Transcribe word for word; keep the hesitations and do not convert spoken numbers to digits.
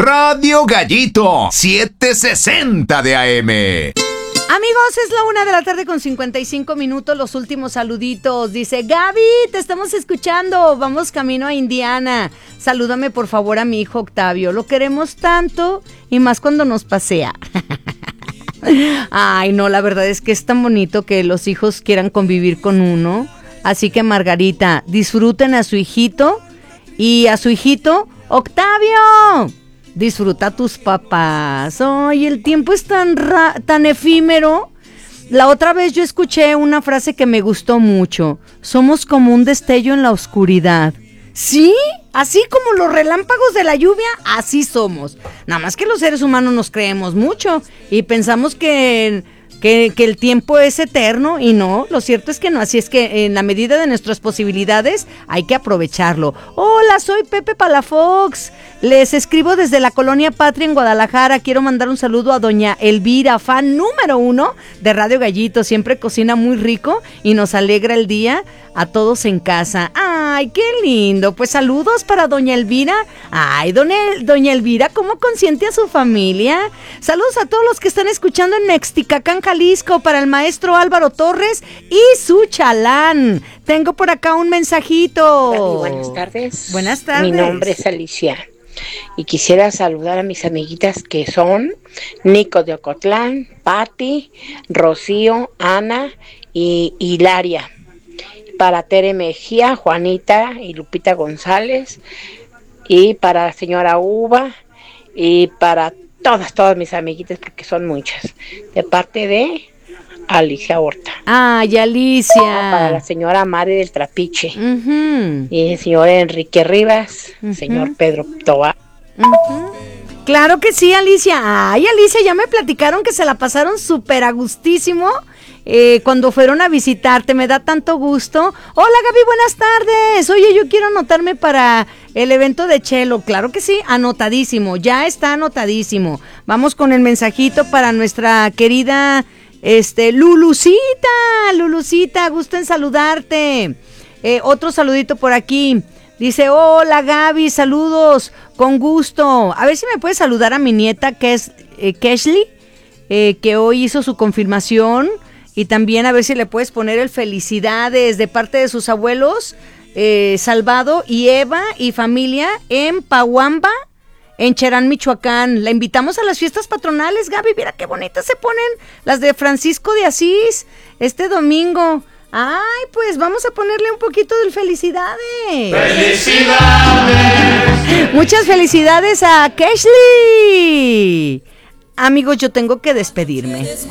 Radio Gallito, setecientos sesenta de A M. Amigos, es la una de la tarde con cincuenta y cinco minutos, los últimos saluditos. Dice, Gaby, te estamos escuchando, vamos camino a Indiana. Salúdame por favor a mi hijo Octavio, lo queremos tanto y más cuando nos pasea. Ay, no, la verdad es que es tan bonito que los hijos quieran convivir con uno. Así que Margarita, disfruten a su hijito y a su hijito, Octavio. Disfruta a tus papás. Ay, el tiempo es tan ra- tan efímero. La otra vez yo escuché una frase que me gustó mucho. Somos como un destello en la oscuridad. ¿Sí? Así como los relámpagos de la lluvia, así somos. Nada más que los seres humanos nos creemos mucho y pensamos que... Que, que el tiempo es eterno y no, lo cierto es que no, así es que en la medida de nuestras posibilidades hay que aprovecharlo. Hola, soy Pepe Palafox, les escribo desde la Colonia Patria en Guadalajara, quiero mandar un saludo a doña Elvira, fan número uno de Radio Gallito, siempre cocina muy rico y nos alegra el día a todos en casa. Ay, qué lindo, pues saludos para doña Elvira. Ay, doña, doña Elvira, ¿cómo consiente a su familia? Saludos a todos los que están escuchando en Mexticacán, Jalisco, para el maestro Álvaro Torres y su chalán. Tengo por acá un mensajito. Gaby, buenas tardes. Buenas tardes. Mi nombre es Alicia y quisiera saludar a mis amiguitas que son Nico de Ocotlán, Patti, Rocío, Ana y Hilaria. Para Tere Mejía, Juanita y Lupita González, y para la señora Uva, y para todas, todas mis amiguitas, porque son muchas, de parte de Alicia Horta. Ay, Alicia. Para la señora Mari del Trapiche, uh-huh. y el señor Enrique Rivas, uh-huh. señor Pedro Toa. Uh-huh. Claro que sí, Alicia. Ay, Alicia, ya me platicaron que se la pasaron súper a gustísimo eh, cuando fueron a visitarte. Me da tanto gusto. Hola, Gaby, buenas tardes. Oye, yo quiero anotarme para el evento de Chelo. Claro que sí, anotadísimo. Ya está anotadísimo. Vamos con el mensajito para nuestra querida este, Lulucita. Lulucita, gusto en saludarte. Eh, otro saludito por aquí. Dice, hola Gaby, saludos, con gusto. A ver si me puedes saludar a mi nieta, que es eh, Keshley, eh, que hoy hizo su confirmación. Y también a ver si le puedes poner el felicidades de parte de sus abuelos, eh, Salvado y Eva y familia en Pahuamba, en Cherán, Michoacán. La invitamos a las fiestas patronales, Gaby, mira qué bonitas se ponen las de Francisco de Asís este domingo. Ay, pues vamos a ponerle un poquito de felicidades. ¡Felicidades! Muchas felicidades a Keshley. Amigos, yo tengo que despedirme.